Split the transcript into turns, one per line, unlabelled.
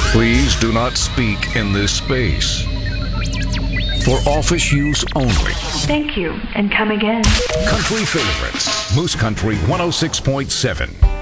Please do not speak in this space. For office use only.
Thank you, and come again.
Country favorites. Moose Country 106.7.